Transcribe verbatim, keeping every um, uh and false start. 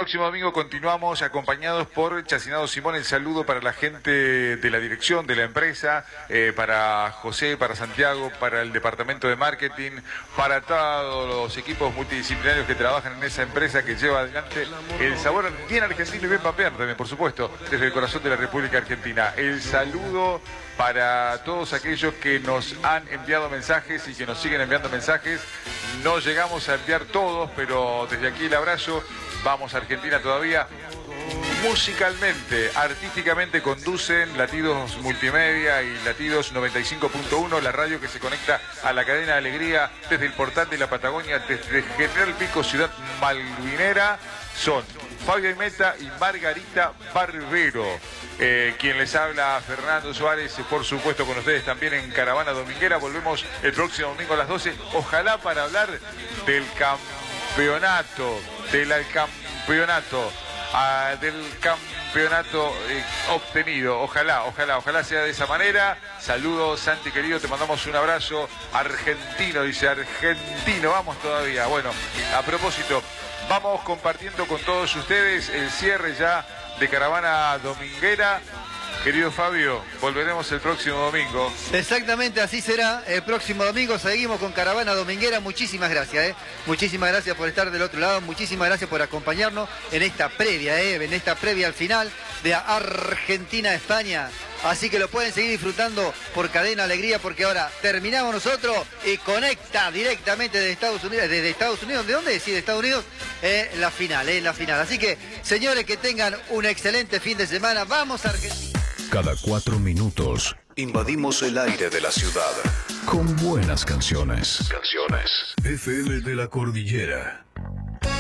próximo domingo continuamos acompañados por Chacinado Simón. El saludo para la gente de la dirección de la empresa, eh, para José, para Santiago, para el departamento de marketing, para todos los equipos multidisciplinarios que trabajan en esa empresa que lleva adelante el sabor bien argentino y bien pampeano también, por supuesto, desde el corazón de la República Argentina. El saludo para todos aquellos que nos han enviado mensajes y que nos siguen enviando mensajes. No llegamos a enviar todos, pero desde aquí el abrazo. Vamos a Argentina todavía. Musicalmente, artísticamente conducen Latidos Multimedia y Latidos noventa y cinco punto uno, la radio que se conecta a la cadena Alegría desde el portal de la Patagonia, desde General Pico, ciudad malvinera. Son Fabio Aimeta y Margarita Barbero. Eh, quien les habla, Fernando Suárez, por supuesto con ustedes también en Caravana Dominguera. Volvemos el próximo domingo a las doce, ojalá para hablar del campeonato, del campeonato, ah, del campeonato eh, obtenido. Ojalá, ojalá, ojalá sea de esa manera. Saludos, Santi querido, te mandamos un abrazo. Argentino, dice argentino, vamos todavía. Bueno, a propósito, vamos compartiendo con todos ustedes el cierre ya de Caravana Dominguera. Querido Fabio, volveremos el próximo domingo. Exactamente, así será. El próximo domingo seguimos con Caravana Dominguera. Muchísimas gracias, ¿eh? Muchísimas gracias por estar del otro lado. Muchísimas gracias por acompañarnos en esta previa, ¿eh? En esta previa al final de Argentina-España. Así que lo pueden seguir disfrutando por Cadena Alegría, porque ahora terminamos nosotros y conecta directamente desde Estados Unidos. ¿Desde Estados Unidos? ¿De dónde decís? ¿De Estados Unidos? Eh, la final, eh, la final. Así que, señores, que tengan un excelente fin de semana. Vamos a Argentina. Cada cuatro minutos invadimos el aire de la ciudad con buenas canciones. Canciones. F M de la Cordillera.